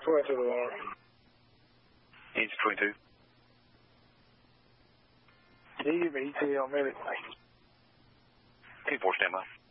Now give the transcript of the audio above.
22 to the wire. Engine 22. Can you give me ETA on medic? 10-4, stand by.